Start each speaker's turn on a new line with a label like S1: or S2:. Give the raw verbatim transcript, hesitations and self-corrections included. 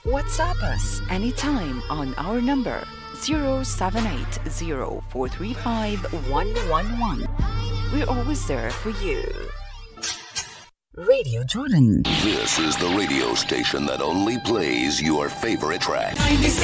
S1: WhatsApp us anytime on our number zero seven eight zero four three five one one one. We're always there for you. Radio Jordan.
S2: This is the radio station that only plays your favorite track.